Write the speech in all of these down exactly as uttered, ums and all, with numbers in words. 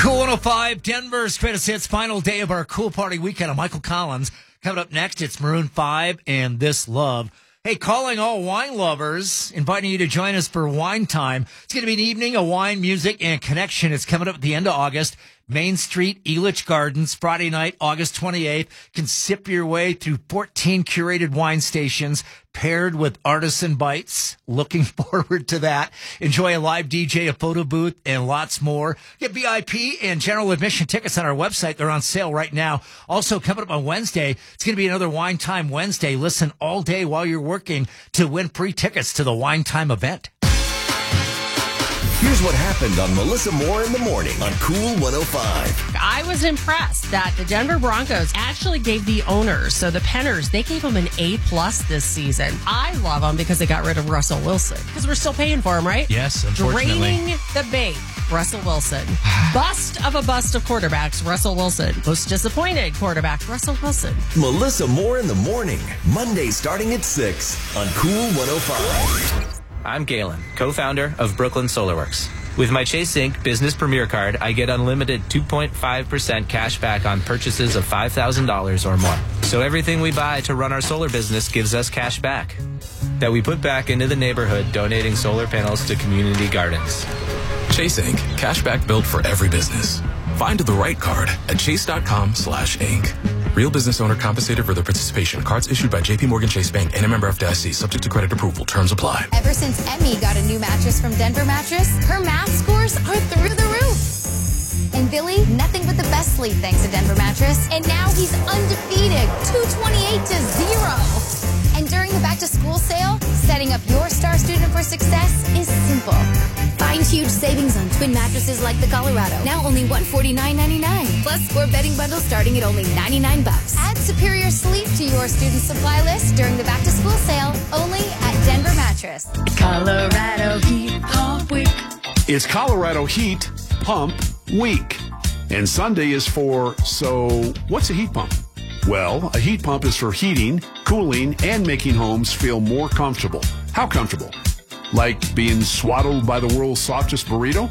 Cool one oh five, Denver's greatest hits, final day of our Cool Party weekend on Michael Collins. Coming up next, it's Maroon five and This Love. Hey, calling all wine lovers, inviting you to join us for Wine Time. It's going to be an evening of wine, music, and connection. It's coming up at the end of August. Main Street, Elitch Gardens, Friday night, August twenty-eighth. Can sip your way through fourteen curated wine stations paired with artisan bites. Looking forward to that. Enjoy a live D J, a photo booth, and lots more. Get V I P and general admission tickets on our website. They're on sale right now. Also, coming up on Wednesday, it's going to be another Wine Time Wednesday. Listen all day while you're working to win free tickets to the Wine Time event. Here's what happened on Melissa Moore in the Morning on Cool one oh five. I was impressed that the Denver Broncos actually gave the owners, so the Penners, they gave them an A plus this season. I love them because they got rid of Russell Wilson. Because we're still paying for him, right? Yes, unfortunately. Draining the bank, Russell Wilson. Bust of a bust of quarterbacks, Russell Wilson. Most disappointed quarterback, Russell Wilson. Melissa Moore in the Morning, Monday starting at six on Cool one oh five. I'm Galen, co-founder of Brooklyn SolarWorks. With my Chase Inc Business Premier Card, I get unlimited two point five percent cash back on purchases of five thousand dollars or more. So everything we buy to run our solar business gives us cash back that we put back into the neighborhood, donating solar panels to community gardens. Chase Inc Cash back built for every business. Find the right card at chase.com slash Inc. Real business owner compensated for their participation. Cards issued by J P Morgan Chase Bank and a member F D I C. Subject to credit approval. Terms apply. Ever since Emmy got a new mattress from Denver Mattress, her math scores are through the roof. And Billy, nothing but the best sleep thanks to Denver Mattress. And now he's undefeated, two twenty-eight to zero. And during the back-to-school sale, setting up your star student for success is simple. Find huge savings on twin mattresses like the Colorado, now only one hundred forty-nine ninety-nine. Plus, four bedding bundles starting at only ninety-nine bucks. Add superior sleep to your student supply list during the back-to-school sale, only at Denver Mattress. Colorado Heat Pump Week. It's Colorado Heat Pump Week. And Sunday is for, so what's a heat pump? Well, a heat pump is for heating, cooling, and making homes feel more comfortable. How comfortable? Like being swaddled by the world's softest burrito?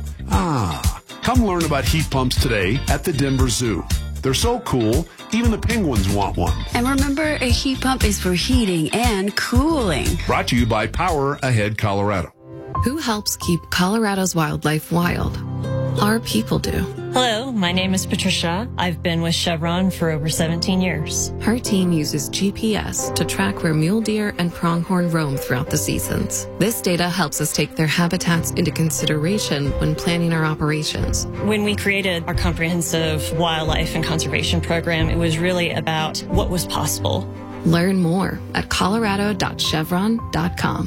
Ah, come learn about heat pumps today at the Denver Zoo. They're so cool, even the penguins want one. And remember, a heat pump is for heating and cooling. Brought to you by Power Ahead Colorado. Who helps keep Colorado's wildlife wild? Our people do. Hello, my name is Patricia. I've been with Chevron for over seventeen years. Her team uses G P S to track where mule deer and pronghorn roam throughout the seasons. This data helps us take their habitats into consideration when planning our operations. When we created our comprehensive wildlife and conservation program, it was really about what was possible. Learn more at colorado dot chevron dot com.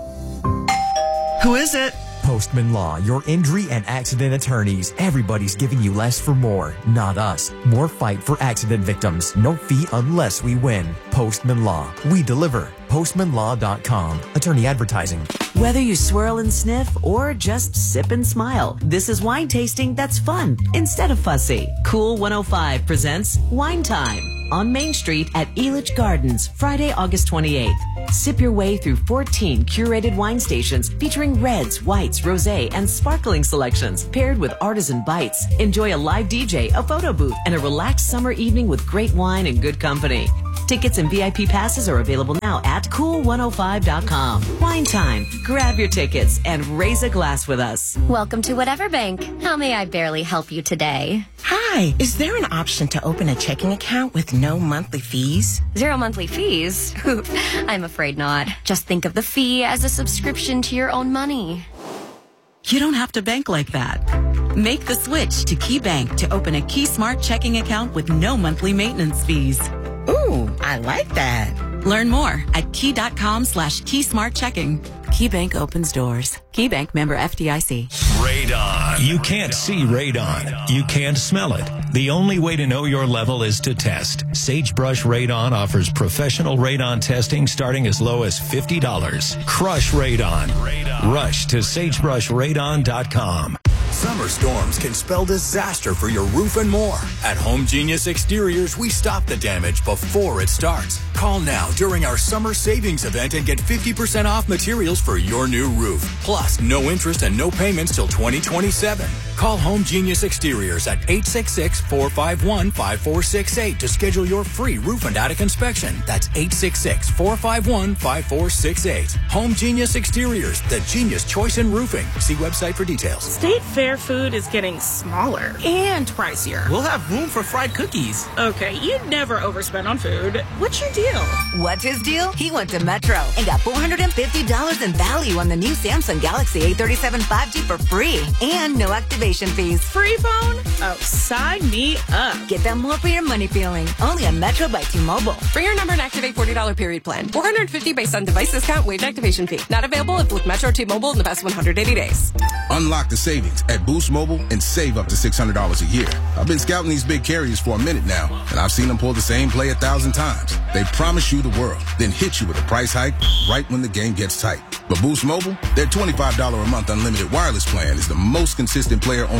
Who is it? Postman Law, your injury and accident attorneys. Everybody's giving you less for more, not us. More fight for accident victims. No fee unless we win. Postman Law. We deliver. postman law dot com. Attorney advertising. Whether you swirl and sniff or just sip and smile, this is wine tasting that's fun instead of fussy. Cool one oh five presents Wine Time on Main Street at Elitch Gardens, Friday, August twenty-eighth. Sip your way through fourteen curated wine stations featuring reds, whites, rosé, and sparkling selections paired with artisan bites. Enjoy a live D J, a photo booth, and a relaxed summer evening with great wine and good company. Tickets and V I P passes are available now at cool one oh five dot com. Wine Time. Grab your tickets and raise a glass with us. Welcome to Whatever Bank. How may I barely help you today? Hi, is there an option to open a checking account with no monthly fees? Zero monthly fees? I'm afraid not. Just think of the fee as a subscription to your own money. You don't have to bank like that. Make the switch to Key Bank to open a Key Smart checking account with no monthly maintenance fees. Ooh, I like that. Learn more at key.com slash Key Smart Checking. Key Bank opens doors. Key Bank member F D I C. Radon. You can't see radon. You can't smell it. The only way to know your level is to test. Sagebrush Radon offers professional radon testing starting as low as fifty dollars. Crush radon. radon. Rush to sagebrush radon dot com. Summer storms can spell disaster for your roof and more. At Home Genius Exteriors, we stop the damage before it starts. Call now during our summer savings event and get fifty percent off materials for your new roof. Plus, no interest and no payments till twenty twenty-seven. Call Home Genius Exteriors at eight six six, four five one, five four six eight to schedule your free roof and attic inspection. That's eight six six, four five one, five four six eight. Home Genius Exteriors, the genius choice in roofing. See website for details. State Fair food is getting smaller and pricier. We'll have room for fried cookies. Okay, you never overspend on food. What's your deal? What's his deal? He went to Metro and got four hundred fifty dollars in value on the new Samsung Galaxy A thirty-seven five G for free and no activation fees. Free phone? Oh, sign me up. Get that more for your money feeling. Only on Metro by T-Mobile. For your number and activate forty dollars period plan. four hundred fifty dollars based on device discount, wage activation fee. Not available if with Metro T-Mobile in the past one hundred eighty days. Unlock the savings at Boost Mobile and save up to six hundred dollars a year. I've been scouting these big carriers for a minute now, and I've seen them pull the same play a thousand times. They promise you the world, then hit you with a price hike right when the game gets tight. But Boost Mobile, their twenty-five dollars a month unlimited wireless plan is the most consistent player on